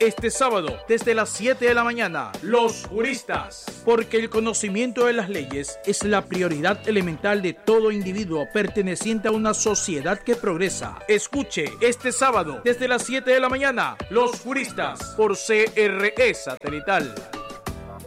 este sábado desde las 7 de la mañana. Los juristas. Porque el conocimiento de las leyes es la prioridad elemental de todo individuo perteneciente a una sociedad que progresa. Escuche este sábado desde las 7 de la mañana. Los juristas por CRE Satelital.